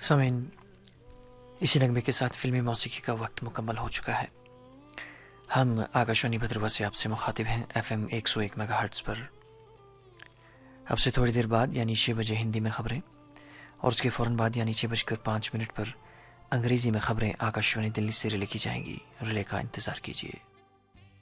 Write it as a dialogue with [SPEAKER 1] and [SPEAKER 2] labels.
[SPEAKER 1] सामीन, इसी नगमे के साथ फिल्मी मौसीकी का वक्त मुकम्मल हो चुका है। हम आकाशवाणी भद्रवा से आपसे मुखातिब हैं FM 101 मेगाहर्ट्ज़ पर। अब से थोड़ी देर बाद यानी 6 बजे हिंदी में खबरें और उसके फ़ौरन बाद यानी 6:05 पर अंग्रेज़ी में खबरें आकाशवाणी दिल्ली से रिले की जाएंगी। रिले का इंतज़ार कीजिए।